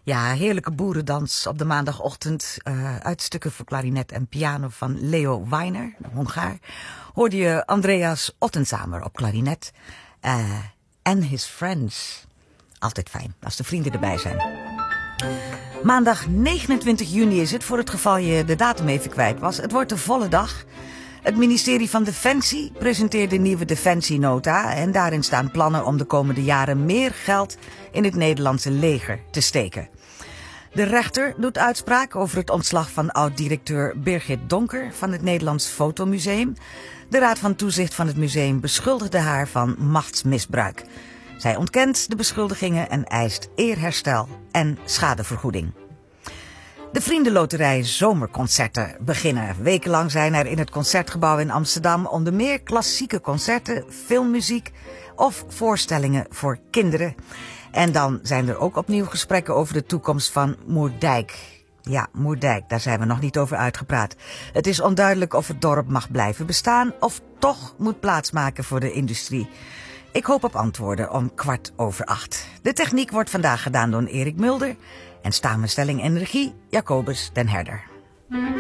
Ja, heerlijke boerendans op de maandagochtend. Uit stukken voor klarinet en piano van Leo Weiner, de Hongaar. Hoorde je Andreas Ottensamer op klarinet. En his friends. Altijd fijn als de vrienden erbij zijn. Maandag 29 juni is het, voor het geval je de datum even kwijt was. Het wordt een volle dag. Het ministerie van Defensie presenteert de nieuwe Defensienota en daarin staan plannen om de komende jaren meer geld in het Nederlandse leger te steken. De rechter doet uitspraak over het ontslag van oud-directeur Birgit Donker van het Nederlands Fotomuseum. De Raad van Toezicht van het museum beschuldigde haar van machtsmisbruik. Zij ontkent de beschuldigingen en eist eerherstel en schadevergoeding. De Vriendenloterij Zomerconcerten beginnen. Wekenlang zijn er in het Concertgebouw in Amsterdam onder meer klassieke concerten, filmmuziek of voorstellingen voor kinderen. En dan zijn er ook opnieuw gesprekken over de toekomst van Moerdijk. Ja, Moerdijk, daar zijn we nog niet over uitgepraat. Het is onduidelijk of het dorp mag blijven bestaan of toch moet plaatsmaken voor de industrie. Ik hoop op antwoorden om 7:15. De techniek wordt vandaag gedaan door Erik Mulder en samenstelling en regie Jacobus den Herder.